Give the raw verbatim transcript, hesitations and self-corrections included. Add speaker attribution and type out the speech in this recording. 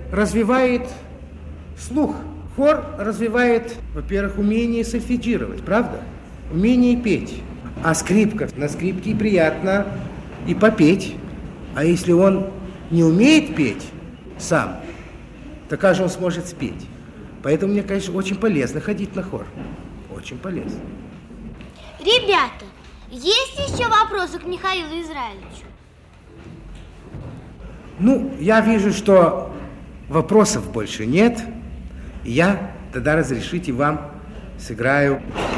Speaker 1: развивает слух. Хор развивает, во-первых, умение сольфеджировать, правда? Умение петь. А скрипка, на скрипке приятно и попеть. А если он не умеет петь сам, то как же он сможет спеть? Поэтому мне, конечно, очень полезно ходить на хор. Очень полезно.
Speaker 2: Ребята, есть еще вопросы к Михаилу Израилевичу?
Speaker 1: Ну, я вижу, что вопросов больше нет. И я тогда, разрешите, вам сыграю